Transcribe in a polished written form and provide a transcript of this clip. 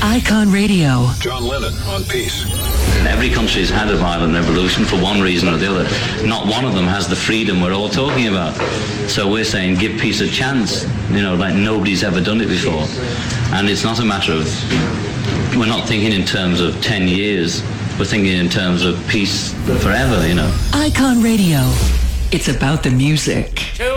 Icon Radio. John Lennon on peace. Every country's had a violent revolution for one reason or the other. Not one of them has the freedom we're all talking about. So we're saying give peace a chance, like nobody's ever done it before. And it's not a matter of, we're not thinking in terms of 10 years, we're thinking in terms of peace forever, Icon Radio. It's about the music.